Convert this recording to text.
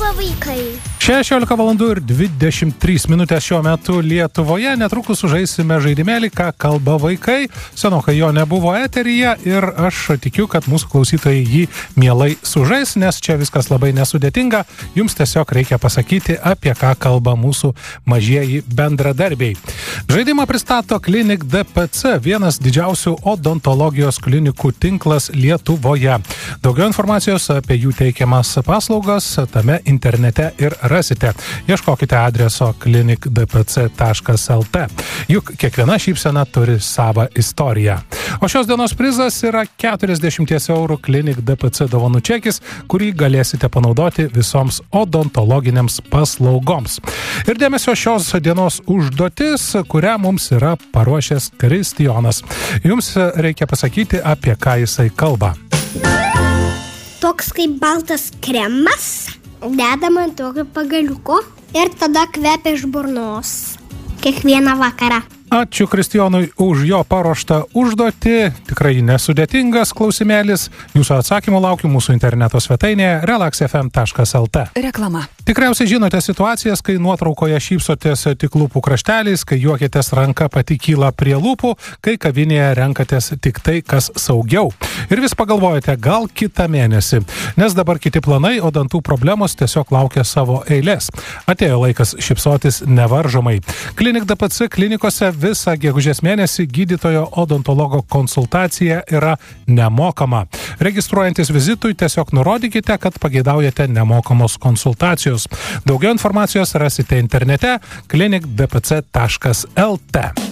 kalba vaikai? 16 valandų ir 23 minutės šiuo metu Lietuvoje. Netrukus sužaisime žaidimėlį, ką kalba vaikai. Senokai jo nebuvo eteryje ir aš tikiu, kad mūsų klausytojai jį mielai sužais, nes čia viskas labai nesudėtinga. Jums tiesiog reikia pasakyti, apie ką kalba mūsų mažieji bendradarbiai. Žaidimą pristato Klinik DPC, vienas didžiausių odontologijos klinikų tinklas Lietuvoje. Daugiau informacijos apie jų teikiamas paslaugas tame internete ir rasite. Ieškokite adreso klinikdpc.lt. Juk kiekviena šypsena turi savą istoriją. O šios dienos prizas yra 40 eurų Klinik DPC dovanų čekis, kurį galėsite panaudoti visoms odontologinėms paslaugoms. Ir dėmesio šios dienos užduotis, kurią mums yra paruošęs Kristijonas. Jums reikia pasakyti, apie ką jisai kalba. Toks kaip baltas kremas, dedama ant tokio pagaliuko ir tada kvepia iš burnos kiekvieną vakarą. Ačiū Kristijonui už jo paruoštą užduotį. Tikrai nesudėtingas klausimėlis. Jūsų atsakymų laukiu mūsų interneto svetainėje relaxfm.lt. Reklama. Tikriausiai žinote situacijas, kai nuotraukoje šypsotės tik lūpų krašteliais, kai juokitės ranka pati kyla prie lūpų, kai kavinėje renkatės tik tai, kas saugiau. Ir vis pagalvojate, gal kitą mėnesį. Nes dabar kiti planai, o dantų problemos tiesiog laukia savo eilės. Atėjo laikas šypsotis nevaržomai. Klinik DPC klinikose visą gegužės mėnesį gydytojo odontologo konsultacija yra nemokama. Registruojantis vizitui tiesiog nurodykite, kad pageidaujate nemokamos konsultacijos. Daugiau informacijos rasite internete klinikdpc.lt.